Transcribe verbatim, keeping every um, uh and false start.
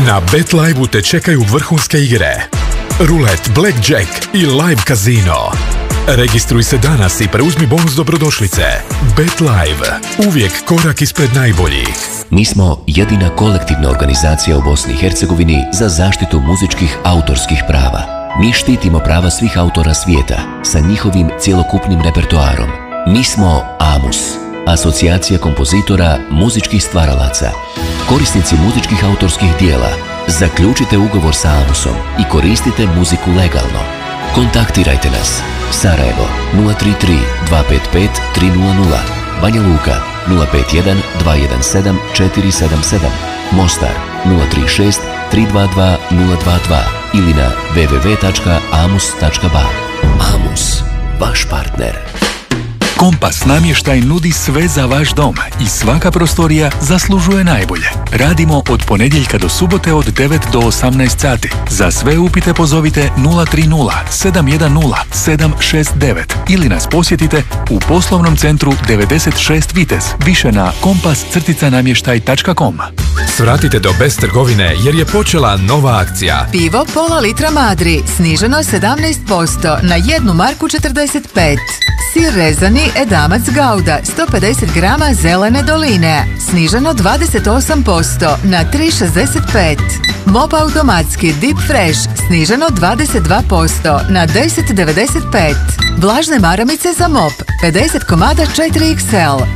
Na BetLive-u te čekaju vrhunske igre, rulet, blackjack i live kazino. Registruj se danas i preuzmi bonus dobrodošlice. BetLive. Uvijek korak ispred najboljih. Mi smo jedina kolektivna organizacija u Bosni i Hercegovini za zaštitu muzičkih autorskih prava. Mi štitimo prava svih autora svijeta sa njihovim cjelokupnim repertoarom. Mi smo AMUS, Asocijacija kompozitora muzičkih stvaralaca. Korisnici muzičkih autorskih dijela, zaključite ugovor sa AMUSom i koristite muziku legalno. Kontaktirajte nas. Sarajevo nula tri tri dva pet pet tri nula nula, Banja Luka nula pet jedan dva jedan sedam četiri sedam sedam, Mostar nula tri šest tri dva dva nula dva dva ili na w w w tačka amus tačka ba. AMUS, vaš partner. Kompas namještaj nudi sve za vaš dom i svaka prostorija zaslužuje najbolje. Radimo od ponedjeljka do subote od devet do osamnaest sati. Za sve upite pozovite nula tri nula sedam jedan nula sedam šest devet ili nas posjetite u poslovnom centru devedeset šest Vitez, više na kompas namještaj tačka com. Svratite do Best trgovine jer je počela nova akcija. Pivo pola litra Madri, sniženo sedamnaest posto na jednu marku četrdeset pet. Sir rezani Edamac Gouda, sto pedeset grama zelene doline, sniženo dvadeset osam posto na tri šezdeset pet. Mop automatski Deep Fresh, sniženo dvadeset dva posto na deset devedeset pet. Vlažne maramice za mop, pedeset komada četiri iks el,